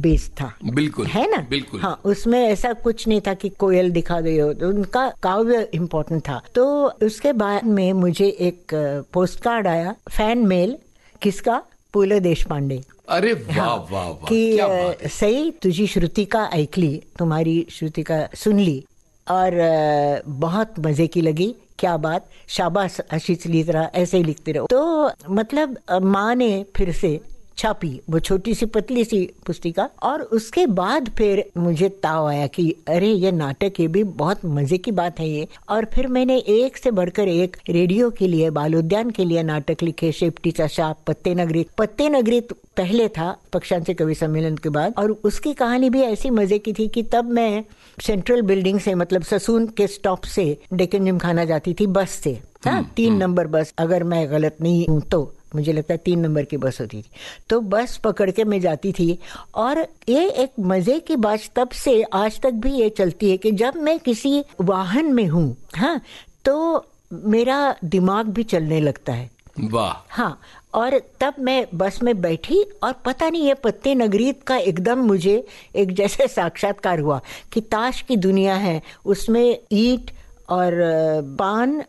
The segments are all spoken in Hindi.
बेस्ड था, बिल्कुल, है ना? बिल्कुल। हाँ, उसमें ऐसा कुछ नहीं था कि कोयल दिखा दे हो, तो उनका काव्य इम्पोर्टेंट था। तो उसके बाद में मुझे एक पोस्ट कार्ड आया, फैन मेल, किसका? पु.ल. देशपांडे। अरे वाह वाह वाह, कि क्या बात है। सई तुझी श्रुतिका ऐकली, तुम्हारी श्रुतिका सुन ली और बहुत मजे की लगी, क्या बात, शाबाश, अशीच ली तरह ऐसे ही लिखते रहो। तो मतलब माँ ने फिर से छापी वो छोटी सी पतली सी पुस्तिका, और उसके बाद फिर मुझे ताव आया कि अरे ये नाटक, ये भी बहुत मजे की बात है ये। और फिर मैंने एक से बढ़कर एक रेडियो के लिए, बाल उद्यान के लिए नाटक लिखे, शेपटीचा शाप, पत्ते नगरी पहले था पक्षांचे कवि सम्मेलन के बाद, और उसकी कहानी भी ऐसी मजे की थी कि तब मैं सेंट्रल बिल्डिंग से, मतलब ससून के स्टॉप से डेक्कन जिमखाना जाती थी बस से, 3 नंबर बस, अगर मैं गलत नहीं हूं तो मुझे लगता है 3 नंबर की बस होती थी। तो बस पकड़ के मैं जाती थी, और ये एक मजे की बात तब से आज तक भी ये चलती है कि जब मैं किसी वाहन में हूँ, हाँ, तो मेरा दिमाग भी चलने लगता है। वाह। हाँ, और तब मैं बस में बैठी और पता नहीं ये पत्ते नगरी का एकदम मुझे एक जैसे साक्षात्कार हुआ कि ताश की दुनिया है, उसमें ईंट और पान,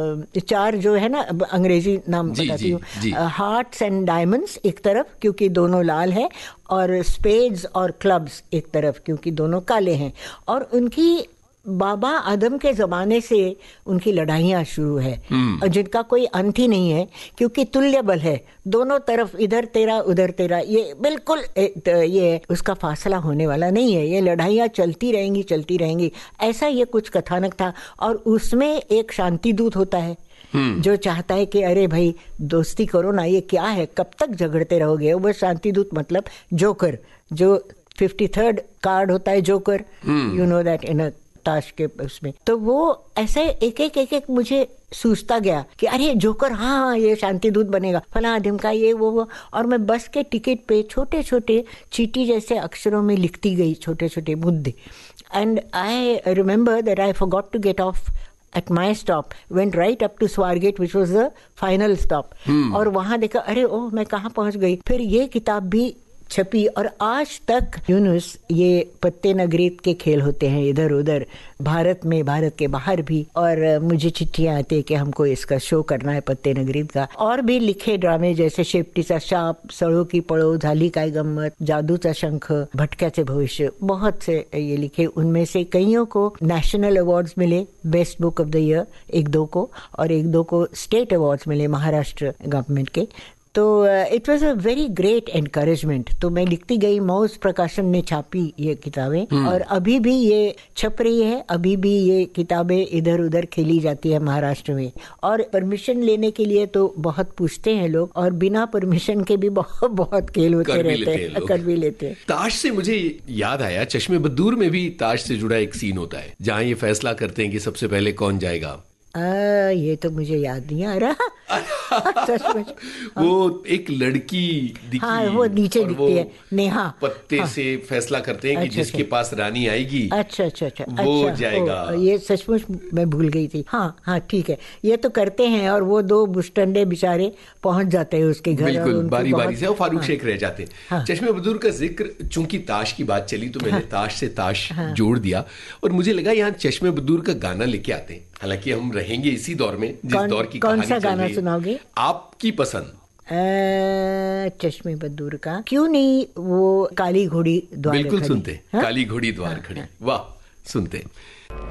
4 जो है ना, अंग्रेजी नाम बताती हूँ, हार्ट्स एंड डायमंड्स एक तरफ क्योंकि दोनों लाल है, और स्पेड्स और क्लब्स एक तरफ क्योंकि दोनों काले हैं, और उनकी बाबा आदम के जमाने से उनकी लड़ाइयाँ शुरू है, और जिनका कोई अंत ही नहीं है क्योंकि तुल्य बल है दोनों तरफ, इधर तेरा उधर तेरा, ये बिल्कुल ये उसका फासला होने वाला नहीं है, ये लड़ाइयाँ चलती रहेंगी, ऐसा ये कुछ कथानक था। और उसमें एक शांति दूत होता है जो चाहता है कि अरे भाई दोस्ती करो ना, ये क्या है, कब तक झगड़ते रहोगे। वो शांति दूत मतलब जोकर, जो 53rd कार्ड होता है joker, you know that in अ ताश के उसमें। तो वो ऐसे एक मुझे सूझता गया कि अरे जोकर, हाँ ये शांति दूत बनेगा, फला ढिमका, ये वो। और मैं बस के टिकट पे छोटे छोटे चीटी जैसे अक्षरों में लिखती गई छोटे छोटे मुद्दे। And I remember that I forgot to get of at my stop, went right up to Swargate, which was the final stop. और वहां देखा, अरे ओह मैं कहाँ पहुंच गई। फिर ये किताब भी छपी, और आज तक यूनुस ये पत्ते नगरीत के खेल होते हैं इधर उधर भारत में, भारत के बाहर भी, और मुझे चिट्ठियां आती है कि हमको इसका शो करना है पत्ते नगरीत का। और भी लिखे ड्रामे जैसे शेपटीचा शाप, सळो की पळो, झाली काय गंमत, जादूचा शंख, भटक्याचे भविष्य, बहुत से ये लिखे। उनमें से कईयों को नेशनल अवार्ड्स मिले, best book of the year 1-2 को, और 1-2 को स्टेट अवार्ड्स मिले महाराष्ट्र गवर्नमेंट के। तो it was a very great encouragement. तो मैं लिखती गई, मौज प्रकाशन ने छापी ये किताबें, और अभी भी ये छप रही है, अभी भी ये किताबें इधर उधर खेली जाती है महाराष्ट्र में। और परमिशन लेने के लिए तो बहुत पूछते हैं लोग, और बिना परमिशन के भी बहुत बहुत खेल होते रहते हैं, कर भी लेते हैं। ताश से मुझे याद आया, चश्मे बद्दूर में भी ताश से जुड़ा एक सीन होता है जहाँ ये फैसला करते हैं कि सबसे पहले कौन जाएगा। ये तो मुझे याद नहीं आ रहा। वो एक लड़की दिखी, हाँ, वो नीचे दिखती है, नेहा, पत्ते से फैसला करते हैं कि जिसके पास रानी आएगी अच्छा वो जाएगा। ये सचमुच मैं भूल गई थी। हाँ ठीक है, ये तो करते हैं, और वो 2 बुस्टंडे बेचारे पहुंच जाते हैं उसके घर, बिल्कुल बारी बारी से, और फारूक शेख रह जाते हैं। हाँ। चश्मे बदूर का जिक्र, चूंकि ताश की बात चली तो मैंने ताश से ताश जोड़ दिया, और मुझे लगा यहाँ चश्मे बदूर का गाना लेके आते हैं। हालांकि हम रहेंगे इसी दौर में जिस दौर की कौन कहानी सा गाना चल रही सुनाओगे? आपकी पसंद। चश्मे बद्दूर का क्यों नहीं, वो काली घोड़ी द्वार बिल्कुल खड़ी। सुनते, काली घोड़ी द्वार खड़ी, वाह, सुनते।